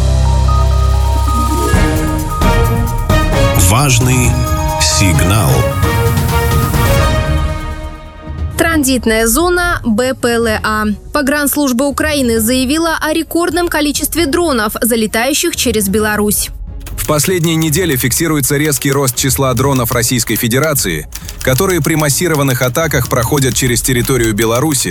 Важный сигнал. Транзитная зона Бэ Пэ Эл А. Погранслужба Украины заявила о рекордном количестве дронов, залетающих через Беларусь. В последние недели фиксируется резкий рост числа дронов Российской Федерации, которые при массированных атаках проходят через территорию Беларуси,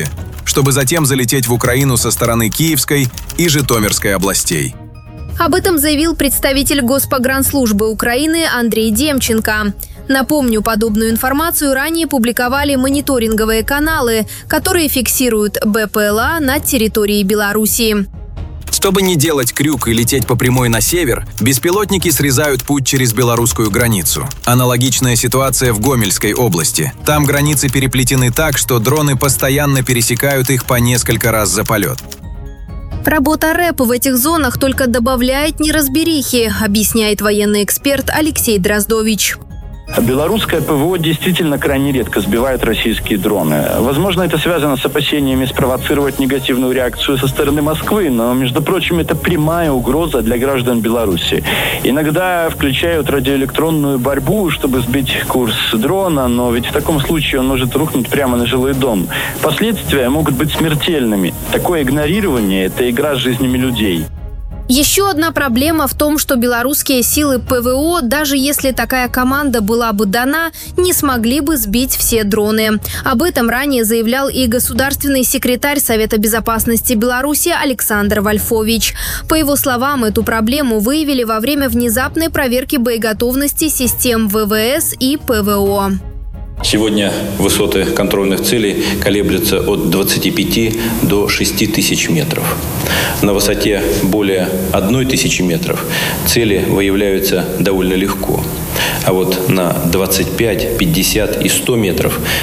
чтобы затем залететь в Украину со стороны Киевской и Житомирской областей. Об этом заявил представитель Госпогранслужбы Украины Андрей Демченко. Напомню, подобную информацию ранее публиковали мониторинговые каналы, которые фиксируют БПЛА над территорией Беларуси. Чтобы не делать крюк и лететь по прямой на север, беспилотники срезают путь через белорусскую границу. Аналогичная ситуация в Гомельской области. Там границы переплетены так, что дроны постоянно пересекают их по несколько раз за полет. Работа РЭП в этих зонах только добавляет неразберихи, объясняет военный эксперт Алексей Дроздович. Белорусское ПВО действительно крайне редко сбивает российские дроны. Возможно, это связано с опасениями спровоцировать негативную реакцию со стороны Москвы, но, между прочим, это прямая угроза для граждан Беларуси. Иногда включают радиоэлектронную борьбу, чтобы сбить курс дрона, но ведь в таком случае он может рухнуть прямо на жилой дом. Последствия могут быть смертельными. Такое игнорирование – это игра с жизнями людей. Еще одна проблема в том, что белорусские силы ПВО, даже если такая команда была бы дана, не смогли бы сбить все дроны. Об этом ранее заявлял и государственный секретарь Совета безопасности Беларуси Александр Вольфович. По его словам, эту проблему выявили во время внезапной проверки боеготовности систем ВВС и ПВО. Сегодня высоты контрольных целей колеблются от двадцати пяти до шести тысяч метров. На высоте более одной тысячи метров цели выявляются довольно легко. А вот на двадцать пять, пятьдесят и сто метров